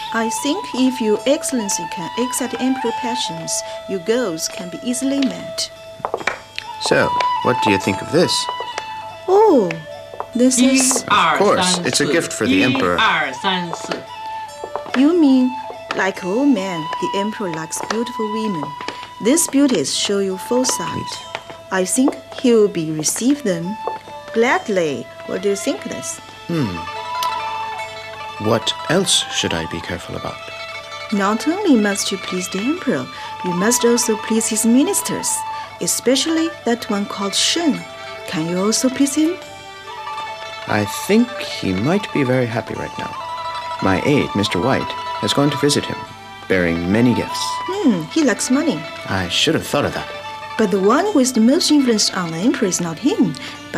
I think if your excellency can accept the emperor's passions, your goals can be easily met. So, what do you think of this? Oh, this is... Of course, it's a gift for the emperor. You mean, like old man, the emperor likes beautiful women. These beauties show you foresight. I think he will receive them gladly. What do you think of this? What else should I be careful about? Not only must you please the emperor, you must also please his ministers, especially that one called Shen. Can you also please him? I think he might be very happy right now. My aide, Mr. White, has gone to visit him, bearing many gifts. He likes money. I should have thought of that. But the one with the most influence on the emperor is not him,